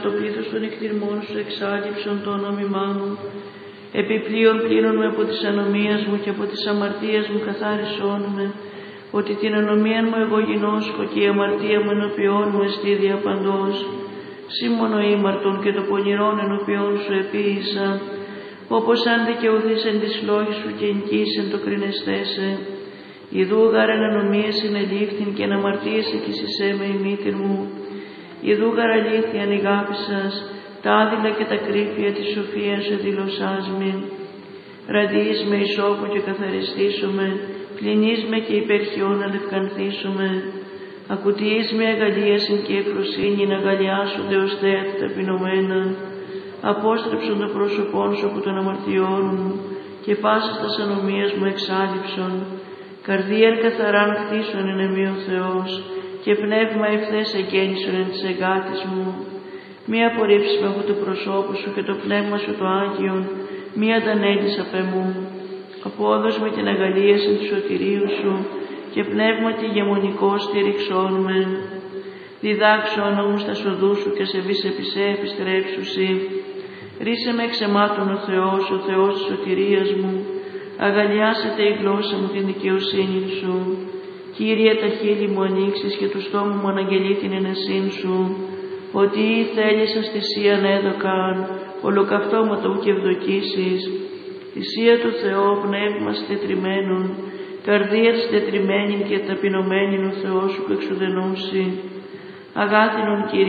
Το πλήθος των εκτιρμών σου εξάλληψον το όνομά μου. Επιπλέον πλύνον με από της ανομίας μου και από της αμαρτίας μου καθάρισόν με, ότι την ανομία μου εγώ γινώσκω και η αμαρτία μου ενωπιών μου εστί διαπαντός. Σήμωνο ήμαρτον και το πονηρόν ενωπιών σου επίησα, όπως αν δικαιωθείς εν της λόγης σου και εγκύσεν το κρινεστέσαι. Ιδού γάρεν ανομίες συνελήφθην και εν αμαρτίες εκείσισέ με η μήτηρ μου. Ιδού γαρ αλήθειαν η αγάπη σας, τα άδειλα και τα κρύφια της σοφίας εδήλωσάς με. Ραντείς με ισόπου και καθαριστήσομαι, πλυνείς με και υπερχιών αλευκανθήσομαι. Ακουτιείς με αγαλίασιν και ευφροσύνην αγαλιάσονται ως θέατη ταπεινωμένα. Απόστρεψον το πρόσωπόν σου από των αμαρτιών μου και πάσας τας ανομίας μου εξάλληψον. Καρδίαν καθαράν χτίσον εν εμεί ο Θεός και πνεύμα ευθές εγγέννησον εν της εγκάτης μου. Μη απορρίψεις με από το προσώπου σου και το πνεύμα σου το Άγιον, μη αντανέλεις απ' εμού. Απόδος με την αγαλίαση του σωτηρίου σου και πνεύμα τη ηγεμονικό στήριξόν με. Διδάξω μου στα σοδού σου και σε βης επισέ επιστρέψουσι. Ρίσε με εξαιμάτων ο Θεός της σωτηρίας μου. Αγαλιάσετε η γλώσσα μου την δικαιοσύνη σου. Κύριε, τα χείλη μου ανοίξεις και του στόμου μου αναγγελεί την ενεσύν σου. Ότι ή θέλεις αστησίαν έδωκαν, ολοκαυτώματο και ευδοκίσεις. Θυσία του Θεού, πνεύμα συντετριμένων, καρδία συντετριμένη και ταπεινωμένη ο Θεός σου που εξουδενώσει. Αγάθινον Κύριε